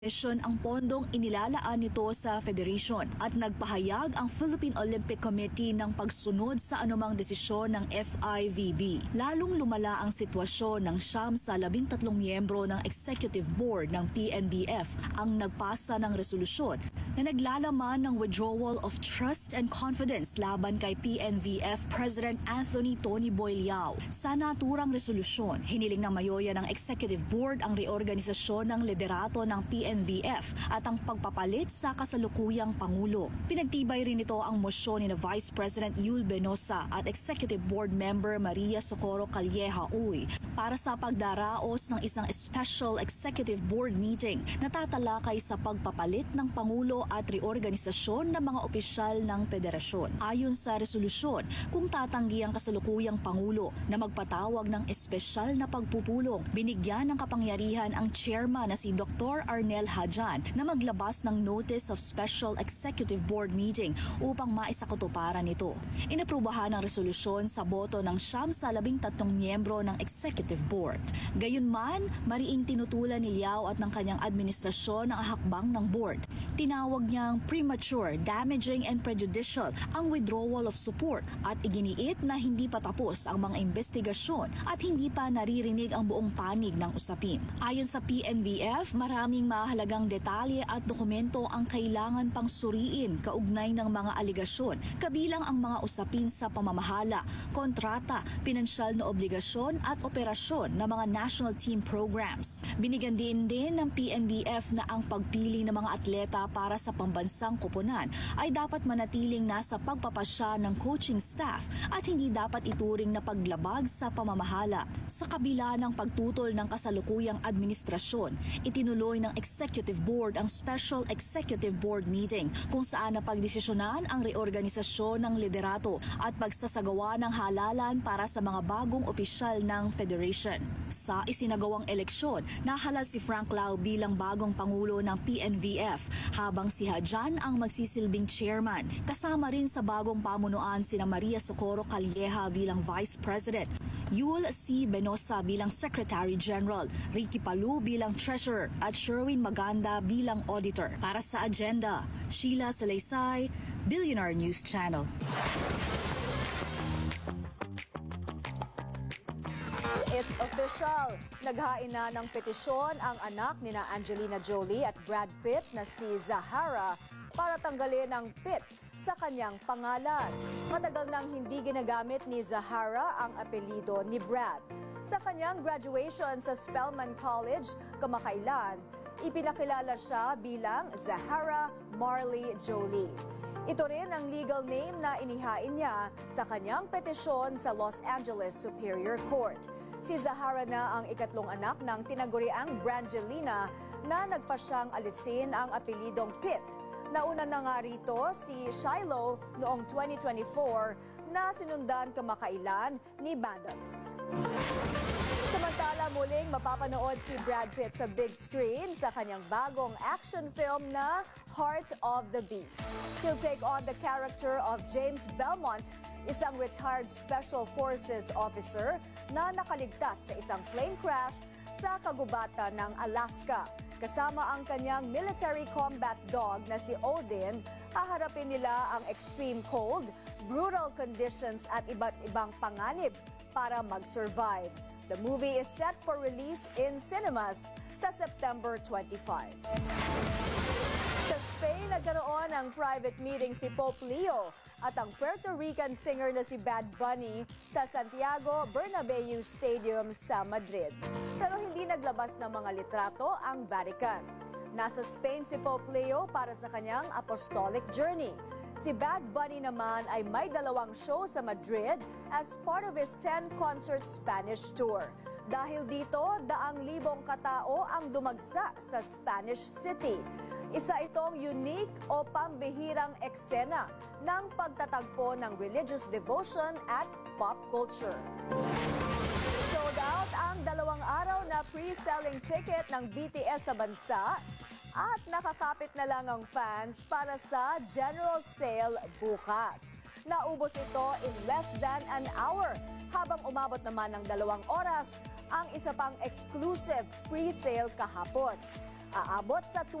ang pondong inilalaan nito sa federation at nagpahayag ang Philippine Olympic Committee ng pagsunod sa anumang desisyon ng FIVB. Lalong lumala ang sitwasyon ng 13 miyembro ng Executive Board ng PNBF ang nagpasa ng resolusyon na naglalaman ng withdrawal of trust and confidence laban kay PNVF President Anthony Tony Boy Liao. Sa naturang resolusyon, hiniling ng mayoya ng Executive Board ang reorganisasyon ng liderato ng PNVF at ang pagpapalit sa kasalukuyang Pangulo. Pinagtibay rin ito ang mosyon ni Vice President Yul Benosa at Executive Board Member Maria Socorro Calleja Uy para sa pagdaraos ng isang special Executive Board meeting na tatalakay sa pagpapalit ng Pangulo at reorganisasyon ng mga opisyal ng federasyon. Ayon sa resolusyon, kung tatanggi ang kasalukuyang Pangulo na magpatawag ng espesyal na pagpupulong, binigyan ng kapangyarihan ang chairman na si Dr. Arnel Hajan na maglabas ng Notice of Special Executive Board Meeting upang maisakatuparan ito. Inaprubahan ang resolusyon sa boto ng 13 miyembro ng Executive Board. Gayunman, mariing tinutulan ni Liao at ng kanyang administrasyon ang hakbang ng board. Tinawag niyang premature, damaging and prejudicial ang withdrawal of support at iginiit na hindi pa tapos ang mga investigasyon at hindi pa naririnig ang buong panig ng usapin. Ayon sa PNVF, maraming mahalagang detalye at dokumento ang kailangan pang suriin kaugnay ng mga aligasyon, kabilang ang mga usapin sa pamamahala, kontrata, pinansyal na obligasyon at operasyon ng mga national team programs. Binigyan din ng PNBF na ang pagpili ng mga atleta para sa pambansang koponan ay dapat manatiling nasa pagpapasya ng coaching staff at hindi dapat ituring na paglabag sa pamamahala. Sa kabila ng pagtutol ng kasalukuyang administrasyon, itinuloy ng Executive Board ang Special Executive Board Meeting kung saan napagdesisyonan ang reorganisasyon ng liderato at pagsasagawa ng halalan para sa mga bagong opisyal ng Federation. Sa isinagawang eleksyon, nahalal si Frank Lao bilang bagong Pangulo ng PNVF habang si Hajan ang magsisilbing chairman. Kasama rin sa bagong pamunuan sina Maria Socorro Calleja bilang Vice President, Yul C. Benosa bilang Secretary General, Ricky Palu bilang Treasurer at Sherwin Maganda bilang Auditor. Para sa agenda, Sheila Salaysay, Billionaire News Channel. It's official. Naghain na ng petisyon ang anak nina Angelina Jolie at Brad Pitt na si Zahara para tanggalin ang Pitt sa kanyang pangalan. Matagal nang hindi ginagamit ni Zahara ang apelyido ni Brad. Sa kanyang graduation sa Spelman College kamakailan, ipinakilala siya bilang Zahara Marley Jolie. Ito rin ang legal name na inihain niya sa kanyang petisyon sa Los Angeles Superior Court. Si Zahara na ang ikatlong anak ng tinaguriang Brangelina na nagpasyang alisin ang apelidong Pitt. Nauna na nga rito si Shiloh noong 2024 na sinundan kamakailan ni Maddox. Samantala, muling mapapanood si Brad Pitt sa big screen sa kanyang bagong action film na Heart of the Beast. He'll take on the character of James Belmont, isang retired Special Forces officer na nakaligtas sa isang plane crash sa kagubatan ng Alaska. Kasama ang kanyang military combat dog na si Odin, haharapin nila ang extreme cold, brutal conditions at iba't ibang panganib para mag-survive. The movie is set for release in cinemas sa September 25. Sa Spain, nagkaroon ng private meeting si Pope Leo at ang Puerto Rican singer na si Bad Bunny sa Santiago Bernabeu Stadium sa Madrid. Pero hindi naglabas ng mga litrato ang Vatican. Nasa Spain si Pope Leo para sa kanyang apostolic journey. Si Bad Bunny naman ay may 2 show sa Madrid as part of his 10-concert Spanish tour. Dahil dito, 100,000 katao ang dumagsa sa Spanish City. Isa itong unique o pambihirang eksena ng pagtatagpo ng religious devotion at pop culture. Sold out ang 2 araw na pre-selling ticket ng BTS sa bansa at nakakapit na lang ang fans para sa general sale bukas. Naubos ito in less than an hour habang umabot naman ng 2 oras ang isa pang exclusive pre-sale kahapon. aabot sa